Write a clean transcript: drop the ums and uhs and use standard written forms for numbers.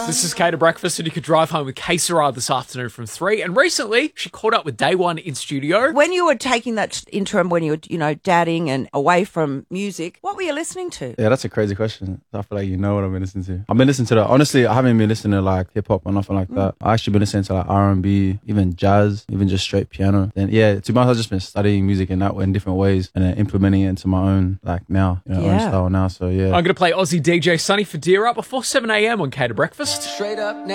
This is Kate to Breakfast, and you could drive home with K Sarah this afternoon from 3. And recently, she caught up with Day One in studio. When you were taking that interim, when you were, dadding and away from music, what were you listening to? Yeah, that's a crazy question. I feel like you know what I've been listening to. I've been listening to that. Honestly, I haven't been listening to like hip hop or nothing like that. I actually been listening to like R&B, even jazz, even just straight piano. Then yeah, to be honest, I've just been studying music in that way, in different ways, and then implementing it into my own own style now. So yeah, I'm going to play Aussie DJ Sonny Fodera before 7 a.m. on K to Breakfast. Straight up now.